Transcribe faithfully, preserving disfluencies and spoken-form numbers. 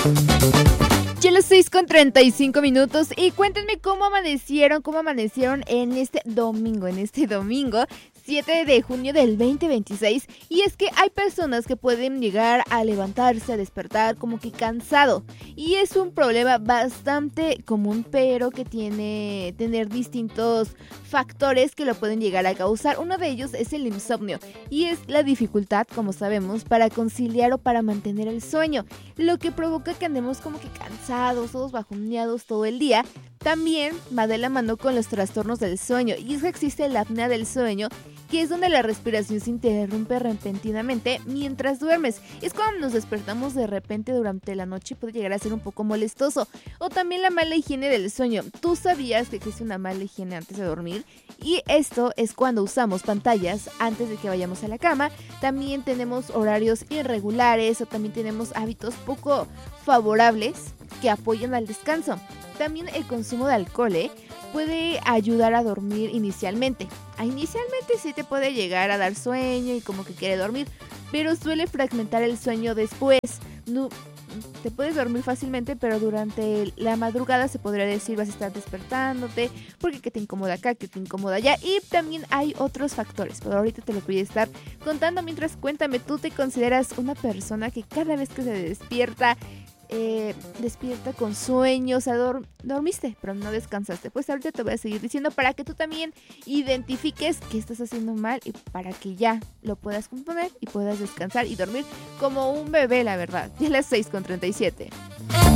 Ya las seis con treinta y cinco minutos y cuéntenme cómo amanecieron, cómo amanecieron en este domingo, en este domingo siete de junio del veinte veintiséis. Y es que hay personas que pueden llegar a levantarse, a despertar como que cansado. Y es un problema bastante común, pero que tiene tener distintos factores que lo pueden llegar a causar. Uno de ellos es el insomnio y es la dificultad, como sabemos, para conciliar o para mantener el sueño, lo que provoca que andemos como que cansados, todos bajoneados todo el día. También va de la mano con los trastornos del sueño, y es que existe la apnea del sueño, que es donde la respiración se interrumpe repentinamente mientras duermes. Es cuando nos despertamos de repente durante la noche y puede llegar a ser un poco molestoso. O también la mala higiene del sueño. ¿Tú sabías que existe una mala higiene antes de dormir? Y esto es cuando usamos pantallas antes de que vayamos a la cama. También tenemos horarios irregulares o también tenemos hábitos poco favorables que apoyan al descanso. También el consumo de alcohol, ¿eh? puede ayudar a dormir inicialmente. A inicialmente sí te puede llegar a dar sueño y como que quiere dormir, pero suele fragmentar el sueño después. No, te puedes dormir fácilmente, pero durante la madrugada se podría decir vas a estar despertándote porque que te incomoda acá, que te incomoda allá. Y también hay otros factores, pero ahorita te lo voy a estar contando. Mientras, cuéntame, ¿tú te consideras una persona que cada vez que se despierta Eh, despierta con sueños? O sea, dor- dormiste, pero no descansaste? Pues ahorita te voy a seguir diciendo para que tú también identifiques qué estás haciendo mal y para que ya lo puedas componer y puedas descansar y dormir como un bebé, la verdad. Ya a las seis con treinta y siete.